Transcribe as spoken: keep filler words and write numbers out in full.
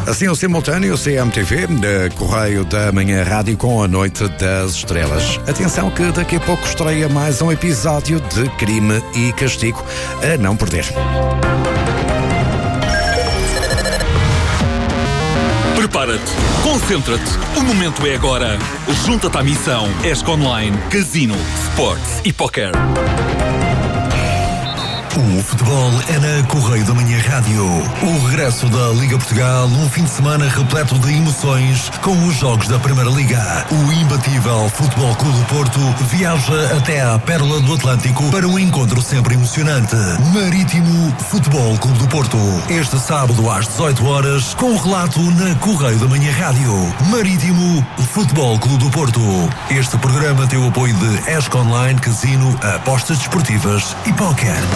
Assim o simultâneo C M T V, de Correio da Manhã Rádio com a Noite das Estrelas. Atenção que daqui a pouco estreia mais um episódio de Crime e Castigo, a não perder. Prepara-te, concentra-te, o momento é agora. Junta-te à missão ESC Online, Casino, Sports e Poker. O futebol é na Correio da Manhã Rádio. O regresso da Liga Portugal, um fim de semana repleto de emoções com os jogos da Primeira Liga. O imbatível Futebol Clube do Porto viaja até à Pérola do Atlântico para um encontro sempre emocionante. Marítimo Futebol Clube do Porto. Este sábado às dezoito horas, com relato na Correio da Manhã Rádio. Marítimo Futebol Clube do Porto. Este programa tem o apoio de ESC Online, Casino, apostas desportivas e póquer.